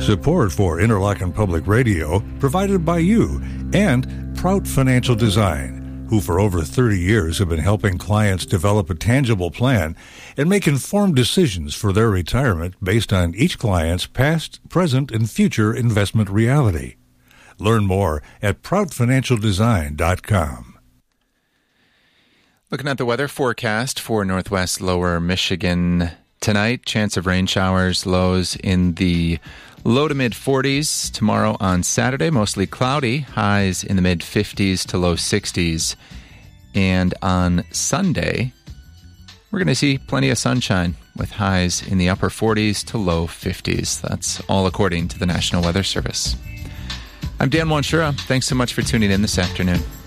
Support for Interlochen Public Radio provided by you and Prout Financial Design, who for over 30 years have been helping clients develop a tangible plan and make informed decisions for their retirement based on each client's past, present, and future investment reality. Learn more at proutfinancialdesign.com. Looking at the weather forecast for northwest lower Michigan tonight, chance of rain showers, lows in the low to mid 40s. Tomorrow on Saturday, mostly cloudy, highs in the mid 50s to low 60s. And on Sunday, we're going to see plenty of sunshine with highs in the upper 40s to low 50s. That's all according to the National Weather Service. I'm Dan Wanshura. Thanks so much for tuning in this afternoon.